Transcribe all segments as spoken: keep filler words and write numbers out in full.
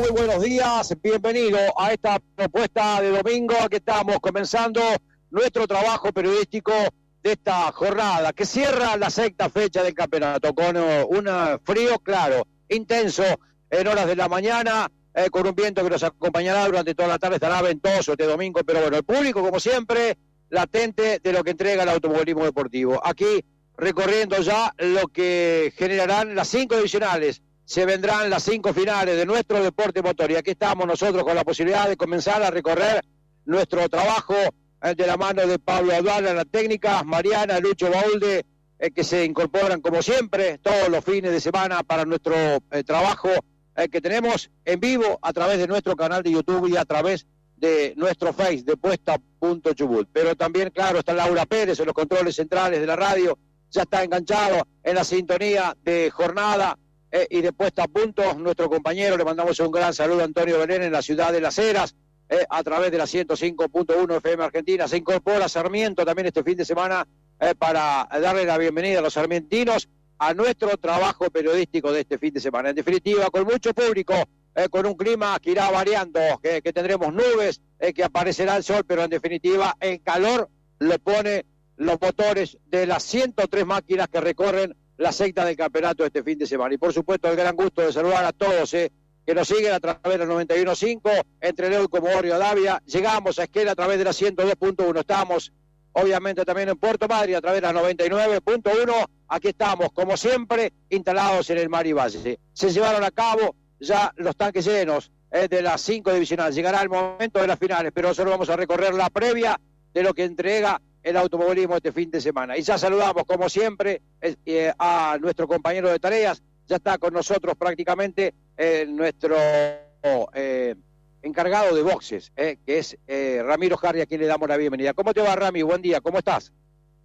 Muy buenos días, bienvenido a esta propuesta de domingo. Aquí estamos comenzando nuestro trabajo periodístico de esta jornada que cierra la sexta fecha del campeonato con uh, un uh, frío, claro, intenso en horas de la mañana, eh, con un viento que nos acompañará durante toda la tarde. Estará ventoso este domingo, pero bueno, el público, como siempre, latente de lo que entrega el automovilismo deportivo. Aquí recorriendo ya lo que generarán las cinco divisionales. Se vendrán las cinco finales de nuestro deporte motor y aquí estamos nosotros con la posibilidad de comenzar a recorrer nuestro trabajo eh, de la mano de Pablo Aduana en la técnica, Mariana, Lucho Baulde, eh, que se incorporan como siempre todos los fines de semana para nuestro eh, trabajo eh, que tenemos en vivo a través de nuestro canal de YouTube y a través de nuestro Face de Puesta punto Chubut. Pero también, claro, está Laura Pérez en los controles centrales de la radio, ya está enganchado en la sintonía de jornada Eh, y de Puesta a Punto, nuestro compañero, le mandamos un gran saludo a Antonio Belén en la ciudad de Las Heras, eh, a través de la ciento cinco punto uno F M Argentina. Se incorpora Sarmiento también este fin de semana eh, para darle la bienvenida a los sarmientinos a nuestro trabajo periodístico de este fin de semana. En definitiva, con mucho público, eh, con un clima que irá variando, que, que tendremos nubes, eh, que aparecerá el sol, pero en definitiva el calor lo pone los motores de las ciento tres máquinas que recorren la sexta del campeonato este fin de semana. Y por supuesto el gran gusto de saludar a todos eh, que nos siguen a través de la noventa y uno punto cinco, entre Leo y Comodoro Davia. Llegamos a Esquel a través de la ciento dos punto uno. Estamos obviamente también en Puerto Madryn a través de la noventa y nueve punto uno. Aquí estamos, como siempre, instalados en el Mar y Valle. Se llevaron a cabo ya los tanques llenos eh, de las cinco divisionales. Llegará el momento de las finales, pero nosotros vamos a recorrer la previa de lo que entrega el automovilismo este fin de semana. Y ya saludamos, como siempre, eh, a nuestro compañero de tareas. Ya está con nosotros prácticamente eh, nuestro eh, encargado de boxes, eh, que es eh, Ramiro Jarri, a quien le damos la bienvenida. ¿Cómo te va, Rami? Buen día, ¿cómo estás?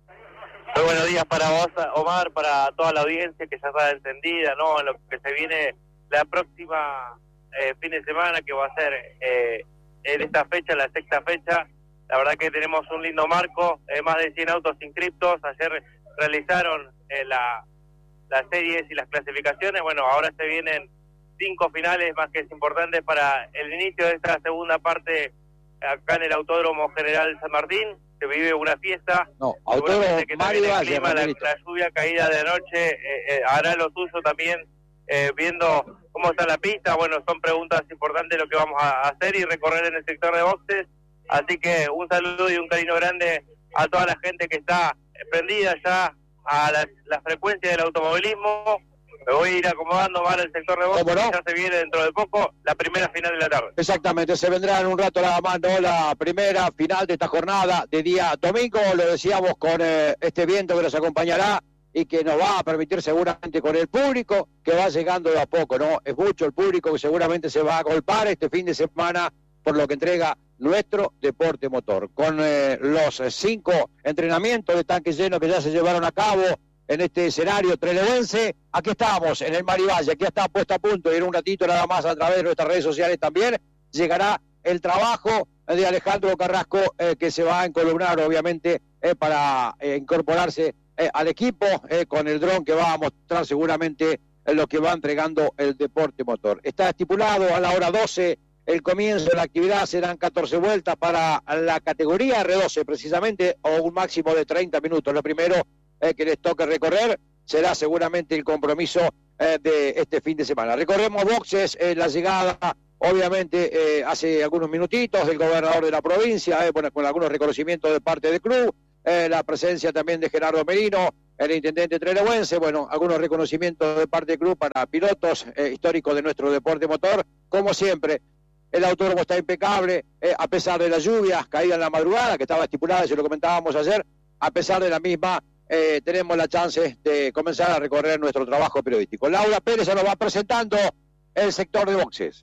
Muy buenos días para vos, Omar, para toda la audiencia que ya está encendida, ¿no? En lo que se viene la próxima eh, fin de semana, que va a ser eh, en esta fecha, la sexta fecha. La verdad que tenemos un lindo marco, eh, más de cien autos inscriptos. Ayer realizaron eh, la, las series y las clasificaciones. Bueno, ahora se vienen cinco finales más que es importantes para el inicio de esta segunda parte acá en el Autódromo General San Martín. Se vive una fiesta. No, Autódromo que Mario el Valle, clima, la, la lluvia caída de anoche eh, eh, hará lo suyo también, eh, viendo cómo está la pista. Bueno, son preguntas importantes lo que vamos a hacer y recorrer en el sector de boxes. Así que un saludo y un cariño grande a toda la gente que está prendida ya a la, la frecuencia del automovilismo. Me voy a ir acomodando más al sector de boxes, no? Ya se viene dentro de poco la primera final de la tarde. Exactamente, se vendrá en un rato nada más, ¿no? La primera final de esta jornada de día domingo, lo decíamos, con eh, este viento que nos acompañará y que nos va a permitir seguramente con el público que va llegando de a poco, ¿no? Es mucho el público que seguramente se va a golpar este fin de semana por lo que entrega nuestro deporte motor, con eh, los eh, cinco entrenamientos de tanques llenos que ya se llevaron a cabo en este escenario trelewense. Aquí estamos en el Mar y Valle, aquí está Puesta a Punto, y en un ratito nada más a través de nuestras redes sociales también llegará el trabajo de Alejandro Carrasco, eh, que se va a encolumnar obviamente eh, para eh, incorporarse eh, al equipo eh, con el dron que va a mostrar seguramente eh, lo que va entregando el deporte motor. Está estipulado a la hora doce el comienzo de la actividad, serán catorce vueltas para la categoría R doce precisamente, o un máximo de treinta minutos. Lo primero eh, que les toque recorrer será seguramente el compromiso eh, de este fin de semana. Recorremos boxes, eh, la llegada obviamente eh, hace algunos minutitos del gobernador de la provincia, eh, bueno, con algunos reconocimientos de parte del club, eh, la presencia también de Gerardo Merino, el intendente trelewense, bueno, algunos reconocimientos de parte del club para pilotos eh, históricos de nuestro deporte motor, como siempre. El autódromo está impecable, eh, a pesar de las lluvias caídas en la madrugada, que estaba estipulada, y se lo comentábamos ayer. A pesar de la misma, eh, tenemos la chance de comenzar a recorrer nuestro trabajo periodístico. Laura Pérez se nos va presentando el sector de boxes.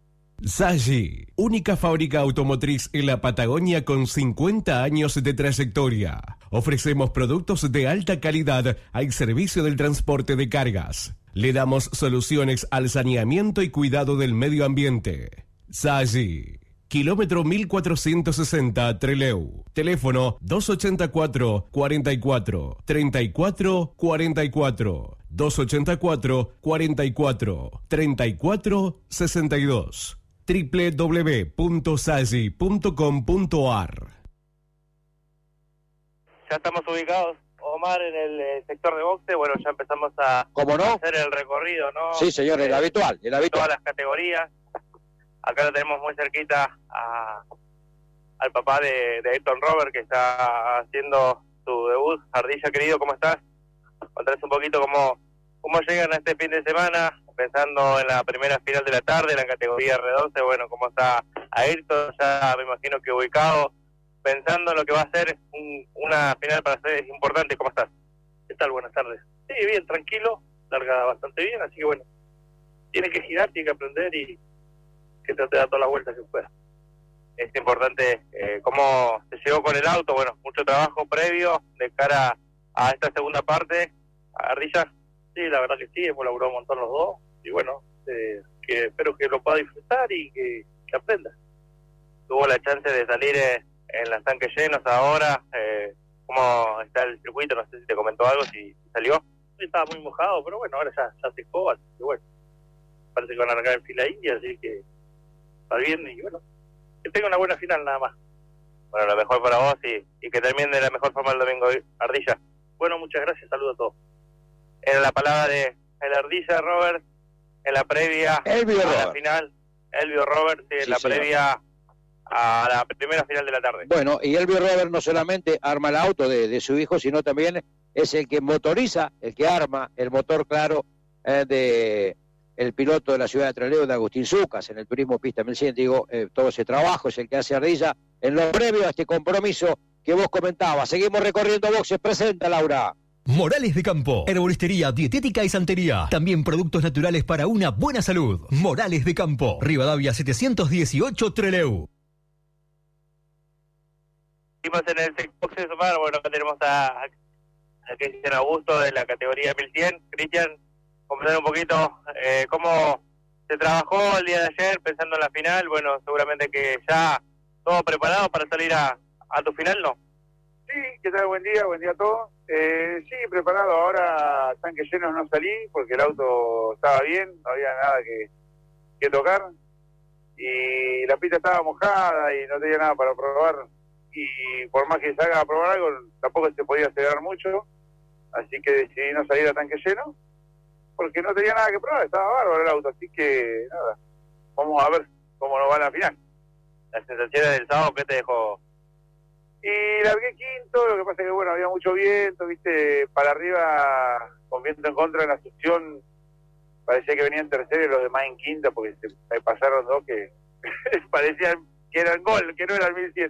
Zaggi, única fábrica automotriz en la Patagonia con cincuenta años de trayectoria. Ofrecemos productos de alta calidad al servicio del transporte de cargas. Le damos soluciones al saneamiento y cuidado del medio ambiente. Zaggi, kilómetro mil cuatrocientos sesenta, Trelew. Teléfono dos ochenta y cuatro, cuarenta y cuatro, treinta y cuatro, cuarenta y cuatro. dos ochenta y cuatro, cuarenta y cuatro, treinta y cuatro, sesenta y dos. doble u doble u doble u punto sagi punto com punto a r. Ya estamos ubicados, Omar, en el eh, sector de boxe. Bueno, ya empezamos a ¿Cómo no? hacer el recorrido, ¿no? Sí, señor, el Eh, habitual, el habitual. Todas las categorías. Acá lo tenemos muy cerquita a, al papá de, de Ayrton Robert, que está haciendo su debut. Ardilla, querido, ¿cómo estás? Contanos un poquito cómo, cómo llegan a este fin de semana, pensando en la primera final de la tarde, en la categoría R doce. Bueno, cómo está Ayrton, ya me imagino que ubicado, pensando en lo que va a ser un, una final para ustedes importante. ¿Cómo estás? ¿Qué tal? Buenas tardes. Sí, bien, tranquilo, larga bastante bien, así que bueno, tiene que girar, tiene que aprender y que trate de dar todas las vueltas que pueda. Es importante eh, cómo se llegó con el auto. Bueno, mucho trabajo previo de cara a esta segunda parte. Ardilla. Sí, la verdad que sí, hemos laburado un montón los dos y bueno, eh, que espero que lo pueda disfrutar y que, que aprenda. Tuvo la chance de salir eh, en los tanques llenos ahora. Eh, ¿Cómo está el circuito? No sé si te comentó algo, si salió. Sí, estaba muy mojado, pero bueno, ahora ya, ya secó, así que bueno, parece que van a arrancar en fila india, así que está bien y bueno, que tenga una buena final nada más. Bueno, lo mejor para vos y, y que termine de la mejor forma el domingo, Ardilla. Bueno, muchas gracias, saludos a todos. Era la palabra de el Ardilla Robert en la previa Elvio a la Robert. final. Elvio Robert, sí, en Sí, la señor. previa a la primera final de la tarde. Bueno, y Elvio Robert no solamente arma el auto de, de su hijo, sino también es el que motoriza, el que arma el motor, claro, eh, de el piloto de la ciudad de Trelew, de Agustín Zucas, en el turismo Pista mil cien. Digo, eh, todo ese trabajo es el que hace Ardilla en lo previo a este compromiso que vos comentabas. Seguimos recorriendo boxes. Presenta, Laura. Morales de Campo, herboristería, dietética y santería. También productos naturales para una buena salud. Morales de Campo, Rivadavia setecientos dieciocho, Trelew. Seguimos en el sector de Omar. Bueno, acá tenemos a, a Cristian Augusto de la categoría mil cien. Cristian, comentar un poquito eh, cómo se trabajó el día de ayer pensando en la final. Bueno, seguramente que ya todo preparado para salir a, a tu final, ¿no? Sí, ¿qué tal? Buen día, buen día a todos. Eh, sí, preparado. Ahora tanque llenos no salí porque el auto estaba bien, no había nada que, que tocar. Y la pista estaba mojada y no tenía nada para probar. Y por más que salga a probar algo, tampoco se podía acelerar mucho. Así que decidí no salir a tanque lleno porque no tenía nada que probar, estaba bárbaro el auto. Así que nada, vamos a ver cómo nos va la final. Las sensaciones del sábado, ¿qué te dejó? Y largué quinto, lo que pasa es que bueno, había mucho viento, viste, para arriba, con viento en contra en la succión, parecía que venían tercero y los demás en quinta, porque se me pasaron dos que parecían que eran gol, que no eran mil cien.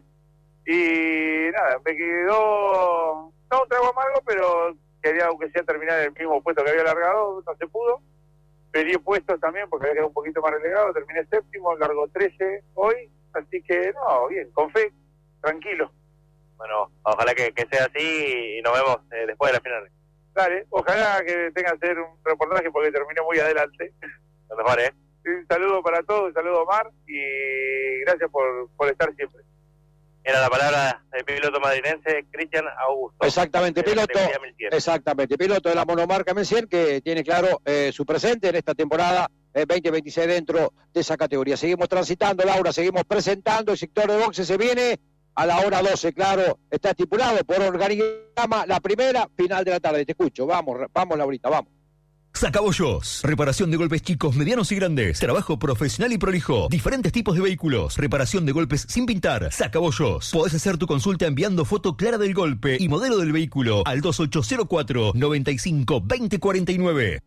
Y nada, me quedó, no un trago amargo, pero quería aunque sea terminar en el mismo puesto que había largado, no se pudo. Pedí puestos también, porque había quedado un poquito más relegado, terminé séptimo, largo trece hoy, así que no, bien, con fe, tranquilo. Bueno, ojalá que, que sea así y nos vemos eh, después de la final. Dale, ojalá que tenga que hacer un reportaje porque terminé muy adelante. Lo mejor, ¿eh? Un saludo para todos, un saludo a Omar y gracias por, por estar siempre. Era la palabra del piloto madrinense Cristian Augusto. Exactamente, de la piloto. categoría mil cien. Exactamente, piloto de la monomarca mil cien que tiene claro eh, su presente en esta temporada eh, veinte veintiséis dentro de esa categoría. Seguimos transitando, Laura, seguimos presentando. El sector de boxe se viene a la hora doce, claro, está estipulado por organigrama la primera final de la tarde. Te escucho, vamos, vamos, Laurita, vamos. Sacabollos, reparación de golpes chicos, medianos y grandes, trabajo profesional y prolijo, diferentes tipos de vehículos, reparación de golpes sin pintar. Sacabollos, podés hacer tu consulta enviando foto clara del golpe y modelo del vehículo al dos ocho cero cuatro, noventa y cinco, veinte cuarenta y nueve.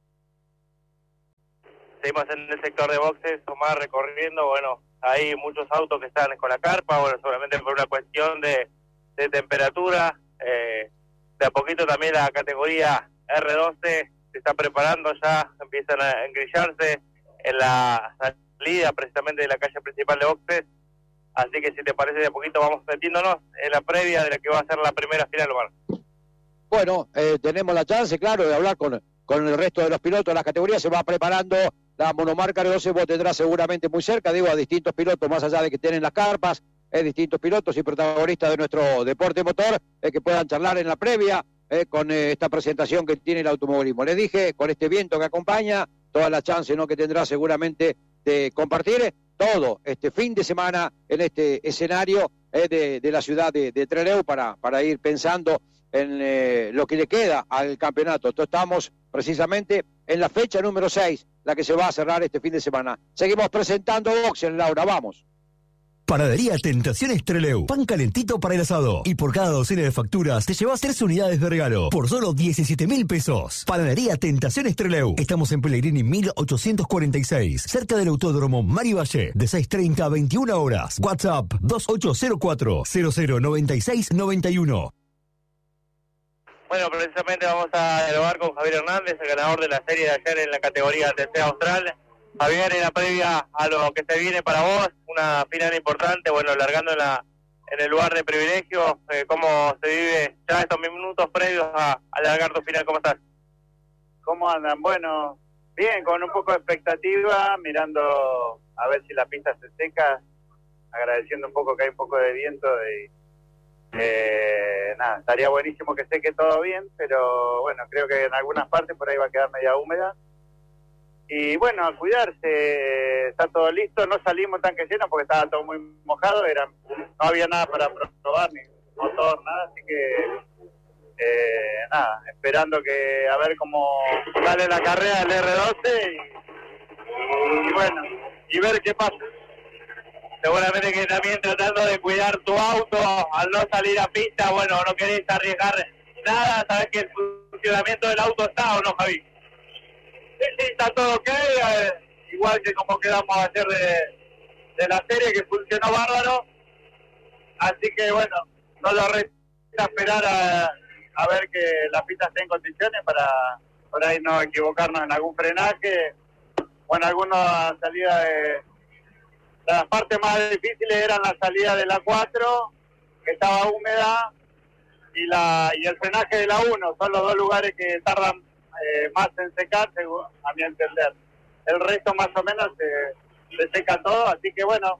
Seguimos en el sector de boxes, Omar, recorriendo. Bueno, hay muchos autos que están con la carpa, bueno, seguramente por una cuestión de, de temperatura. Eh, de a poquito también la categoría R doce se está preparando, ya empiezan a engrillarse en la salida precisamente de la calle principal de boxes. Así que si te parece, de a poquito vamos metiéndonos en la previa de la que va a ser la primera final, Omar. Bueno, eh, tenemos la chance, claro, de hablar con, con el resto de los pilotos de las categorías. Se va preparando la monomarca R doce, vos tendrás seguramente muy cerca, digo, a distintos pilotos, más allá de que tienen las carpas, eh, distintos pilotos y protagonistas de nuestro deporte motor, eh, que puedan charlar en la previa eh, con eh, esta presentación que tiene el automovilismo. Les dije, con este viento que acompaña, toda la chance, ¿no?, que tendrá seguramente de compartir todo este fin de semana en este escenario eh, de, de la ciudad de, de Trelew para, para ir pensando en eh, lo que le queda al campeonato. Entonces estamos precisamente en la fecha número seis, la que se va a cerrar este fin de semana. Seguimos presentando boxeo, Laura, vamos. Panadería Tentaciones Trelew. Pan calentito para el asado. Y por cada docena de facturas te llevas tres unidades de regalo. Por solo diecisiete mil pesos. Panadería Tentaciones Trelew. Estamos en Pellegrini mil ochocientos cuarenta y seis. Cerca del Autódromo Mari Valle. De seis treinta a veintiuna horas. WhatsApp dos ocho cero cuatro cero cero nueve seis nueve uno. Bueno, precisamente vamos a dialogar con Javier Hernández, el ganador de la serie de ayer en la categoría T C Austral. Javier, en la previa a lo que se viene para vos, una final importante, bueno, largando en, la, en el lugar de privilegio, eh, ¿cómo se vive ya estos minutos previos a, a largar tu final? ¿Cómo estás? ¿Cómo andan? Bueno, bien, con un poco de expectativa, mirando a ver si la pista se seca, agradeciendo un poco que hay un poco de viento y eh, nada, estaría buenísimo que seque todo bien, pero bueno, creo que en algunas partes por ahí va a quedar media húmeda. Y bueno, a cuidarse, está todo listo, no salimos tanque lleno porque estaba todo muy mojado, era, no había nada para probar, ni motor, nada, así que eh, nada, esperando que a ver cómo sale la carrera del R doce y, y, y bueno, y ver qué pasa. Seguramente que también tratando de cuidar tu auto, al no salir a pista, bueno, no querés arriesgar nada, sabes que el funcionamiento del auto está, ¿o no, Javi? Sí, sí, está todo ok, eh, igual que como quedamos ayer de, de la serie, que funcionó bárbaro. Así que bueno, no lo resta esperar a, a ver que la pista esté en condiciones para por ahí no equivocarnos en algún frenaje o en alguna salida de... Las partes más difíciles eran la salida de la cuatro, que estaba húmeda, y la y el frenaje de la uno. Son los dos lugares que tardan Eh, más en secar, según, a mi entender. El resto más o menos se, se seca todo, así que bueno,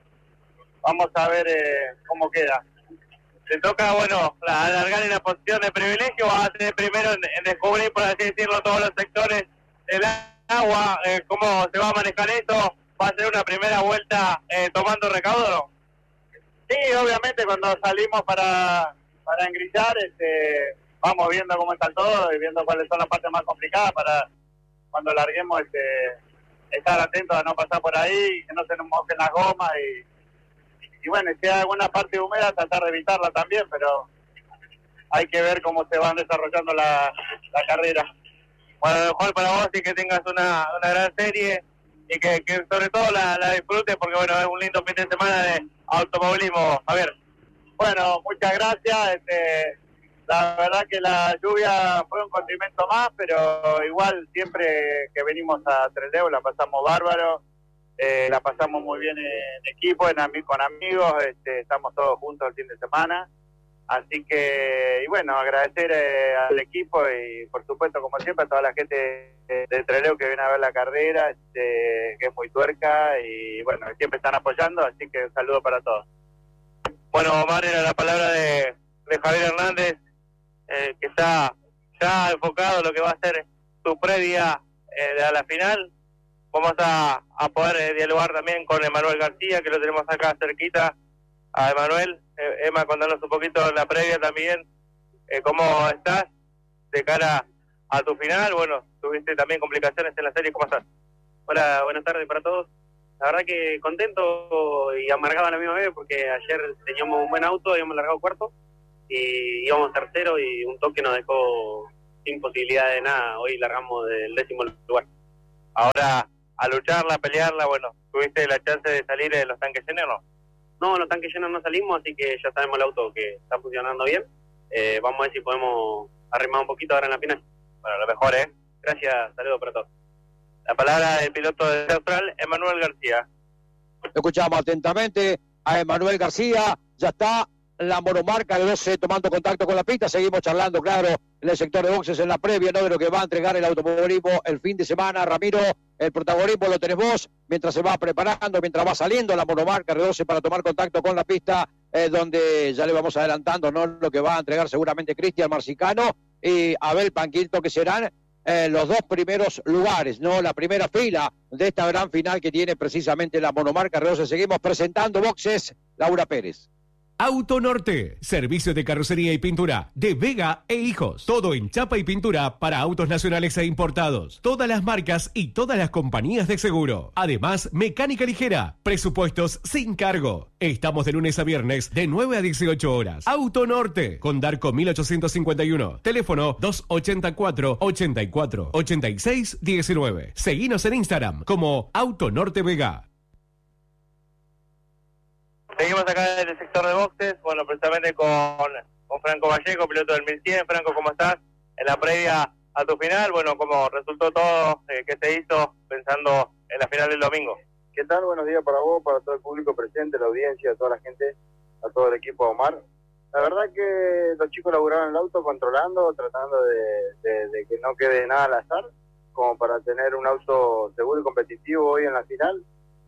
vamos a ver eh, cómo queda. Te toca, bueno, alargar en la posición de privilegio, vas a tener primero en, en descubrir, por así decirlo, todos los sectores del agua, eh, cómo se va a manejar esto, va a ser una primera vuelta eh, tomando recaudo, ¿no? Sí, obviamente cuando salimos para, para engrillar, este... vamos viendo cómo está todo y viendo cuáles son las partes más complicadas para cuando larguemos este, estar atentos a no pasar por ahí, que no se nos mojen las gomas y, y bueno, si hay alguna parte húmeda tratar de evitarla también, pero hay que ver cómo se van desarrollando la, la carrera. Bueno, lo mejor para vos y que tengas una, una gran serie y que, que sobre todo la, la disfrutes porque bueno, es un lindo fin de semana de automovilismo. Javier. Bueno, muchas gracias. Este, La verdad que la lluvia fue un condimento más, pero igual siempre que venimos a Trelew la pasamos bárbaro, eh, la pasamos muy bien en equipo, en ami- con amigos, este, estamos todos juntos el fin de semana. Así que, y bueno, agradecer eh, al equipo y por supuesto, como siempre, a toda la gente de, de Trelew que viene a ver la carrera, este, que es muy tuerca y bueno, siempre están apoyando, así que un saludo para todos. Bueno, Omar, era la palabra de, de Javier Hernández. Eh, que está ya enfocado en lo que va a ser su previa eh, a la final. Vamos a, a poder eh, dialogar también con Emanuel García, que lo tenemos acá cerquita. A Emanuel, eh, Emma, contanos un poquito la previa también, eh, cómo estás de cara a tu final. Bueno, tuviste también complicaciones en la serie, ¿cómo estás? Hola, buenas tardes para todos. La verdad que contento y amargado a la misma vez, porque ayer teníamos un buen auto, habíamos largado cuarto, y íbamos tercero y un toque nos dejó sin posibilidad de nada. Hoy largamos del décimo lugar. Ahora, a lucharla, a pelearla, bueno, ¿tuviste la chance de salir de los tanques llenos, no? No, los tanques llenos no salimos, así que ya sabemos el auto que está funcionando bien. Eh, vamos a ver si podemos arrimar un poquito ahora en la final. Bueno, lo mejor, ¿eh? Gracias, saludos para todos. La palabra del piloto de Austral, Emanuel García. Escuchamos atentamente a Emanuel García, ya está la monomarca de doce tomando contacto con la pista. Seguimos charlando, claro, en el sector de boxes en la previa, ¿no?, de lo que va a entregar el automovilismo el fin de semana. Ramiro, el protagonismo lo tenés vos mientras se va preparando, mientras va saliendo la monomarca R doce para tomar contacto con la pista, eh, donde ya le vamos adelantando, ¿no?, lo que va a entregar seguramente Cristian Marcicano y Abel Panquilto, que serán eh, los dos primeros lugares, ¿no? La primera fila de esta gran final que tiene precisamente la monomarca Reose. Seguimos presentando boxes, Laura Pérez. Auto Norte, servicio de carrocería y pintura de Vega e Hijos. Todo en chapa y pintura para autos nacionales e importados. Todas las marcas y todas las compañías de seguro. Además, mecánica ligera, presupuestos sin cargo. Estamos de lunes a viernes de nueve a dieciocho horas. Auto Norte, con Darco mil ochocientos cincuenta y uno. Teléfono dos ochenta y cuatro, ochenta y cuatro, ochenta y seis, diecinueve. Seguinos en Instagram como Auto Norte Vega. Seguimos acá en el sector de boxes, bueno, precisamente con, con Franco Vallejo, piloto del mil cien. Franco, ¿cómo estás? En la previa a tu final, bueno, ¿cómo resultó todo? Eh, ¿Qué se hizo pensando en la final del domingo? ¿Qué tal? Buenos días para vos, para todo el público presente, la audiencia, a toda la gente, a todo el equipo de Omar. La verdad que los chicos laburaron el auto controlando, tratando de, de, de que no quede nada al azar, como para tener un auto seguro y competitivo hoy en la final.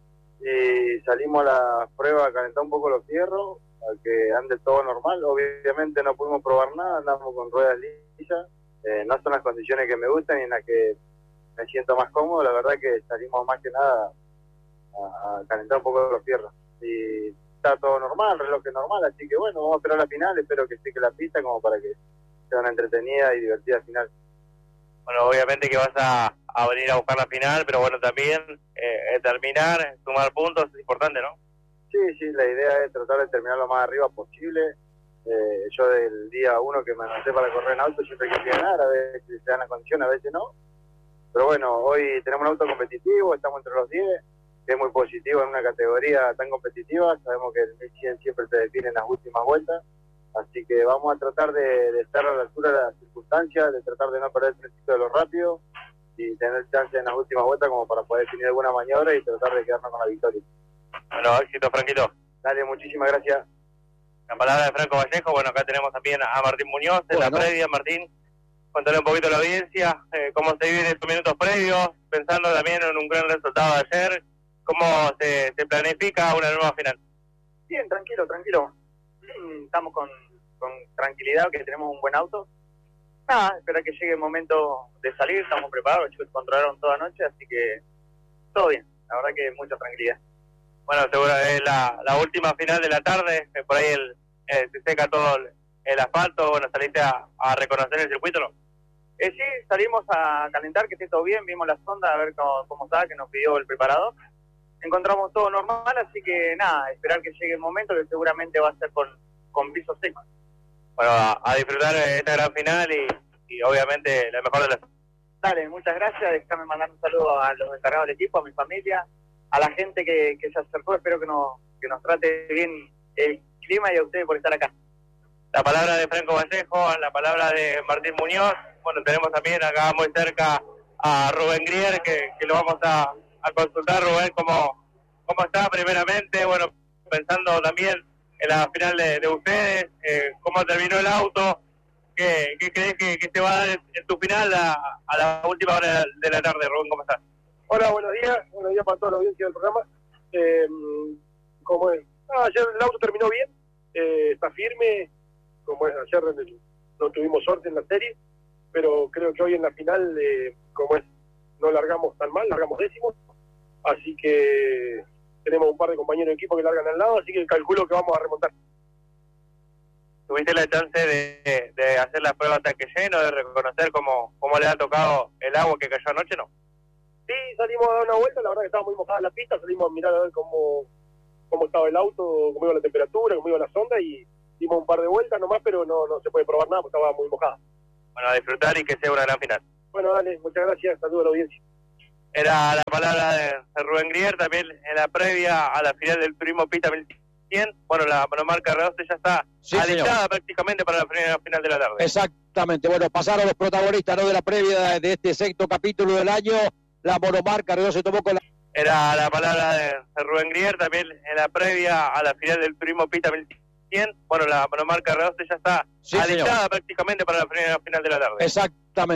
Y salimos a la prueba a calentar un poco los fierros, a que ande todo normal. Obviamente no pudimos probar nada, andamos con ruedas lisas, eh, no son las condiciones que me gustan y en las que me siento más cómodo. La verdad que salimos más que nada a, a calentar un poco los fierros y está todo normal, reloj es normal, así que bueno, vamos a esperar la final. Espero que esté la pista como para que sea una entretenida y divertida final. Bueno, obviamente que vas a, a venir a buscar la final, pero bueno, también eh, terminar, sumar puntos es importante, ¿no? Sí, sí, la idea es tratar de terminar lo más arriba posible. Eh, yo del día uno que me anoté para correr en auto siempre quise ganar, a veces se dan las condiciones, a veces no. Pero bueno, hoy tenemos un auto competitivo, estamos entre los diez, que es muy positivo en una categoría tan competitiva. Sabemos que el mil cien siempre se define en las últimas vueltas. Así que vamos a tratar de, de estar a la altura de las circunstancias, de tratar de no perder el principio de lo rápido y tener chance en las últimas vueltas como para poder definir alguna maniobra y tratar de quedarnos con la victoria. Bueno, éxito, Franquito. Dale, muchísimas gracias. La palabra de Franco Vallejo. Bueno, acá tenemos también a Martín Muñoz en bueno. la previa. Martín, contale un poquito a la audiencia, eh, cómo se viven estos minutos previos, pensando también en un gran resultado de ayer, cómo se, se planifica una nueva final. Bien, tranquilo, tranquilo. Estamos con, con tranquilidad, que tenemos un buen auto. Nada, esperar que llegue el momento de salir, estamos preparados, los chicos controlaron toda noche, así que todo bien, la verdad que mucha tranquilidad. Bueno, seguro es la, la última final de la tarde, eh, por ahí el, eh, se seca todo el, el asfalto, bueno, saliste a, a reconocer el circuito, ¿no? Eh, sí, salimos a calentar, que esté todo bien, vimos la sonda, a ver cómo, cómo está, que nos pidió el preparador. Encontramos todo normal, así que nada, esperar que llegue el momento, que seguramente va a ser con, con piso seco. Bueno, a, a disfrutar esta gran final y, y obviamente la mejor de las... Dale, muchas gracias, déjame mandar un saludo a los encargados del equipo, a mi familia, a la gente que, que se acercó, espero que nos, que nos trate bien el clima y a ustedes por estar acá. La palabra de Franco Vallejo, la palabra de Martín Muñoz. Bueno, tenemos también acá muy cerca a Rubén Grier, que, que lo vamos a, a consultar. Rubén, ¿cómo, cómo está primeramente? Bueno, pensando también en la final de, de ustedes, eh, cómo terminó el auto, ¿qué, qué crees que, que se va a dar en, en tu final a, a la última hora de la tarde? Rubén, ¿cómo estás? Hola, buenos días, buenos días para toda la audiencia del programa. Eh, como es, ah, ayer el auto terminó bien, eh, está firme, como es, ayer en el, no tuvimos suerte en la serie, pero creo que hoy en la final, eh, como es, no largamos tan mal, largamos décimos, así que tenemos un par de compañeros de equipo que largan al lado, así que calculo que vamos a remontar. ¿Tuviste la chance de, de hacer la prueba tanque lleno, de reconocer cómo, cómo le ha tocado el agua que cayó anoche, no? Sí, salimos a dar una vuelta, la verdad que estaba muy mojada la pista, salimos a mirar a ver cómo, cómo estaba el auto, cómo iba la temperatura, cómo iba la sonda y dimos un par de vueltas nomás, pero no, no se puede probar nada porque estaba muy mojada. Bueno, a disfrutar y que sea una gran final. Bueno, dale, muchas gracias, saludos a la audiencia. Era la palabra de, de Rubén Grier, también en la previa a la final del Turismo Pista mil cien. Bueno, la monomarca Reose ya está sí, alistada señor. prácticamente para la primera final de la tarde. Exactamente, bueno, pasaron los protagonistas, ¿no?, de la previa de este sexto capítulo del año. La monomarca Reose tomó con la... Era la palabra de, de Rubén Grier, también en la previa a la final del Turismo Pista mil cien. Bueno, la monomarca Reose ya está sí, alistada señor. prácticamente para la primera final de la tarde. Exactamente.